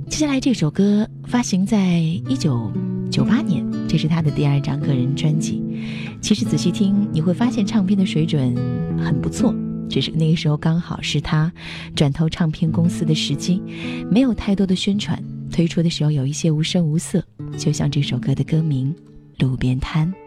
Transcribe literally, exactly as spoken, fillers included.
接下来这首歌发行在一九九八年，这是他的第二张个人专辑。其实仔细听你会发现唱片的水准很不错，只是那个时候刚好是他转投唱片公司的时机，没有太多的宣传，推出的时候有一些无声无色，就像这首歌的歌名《路边摊》。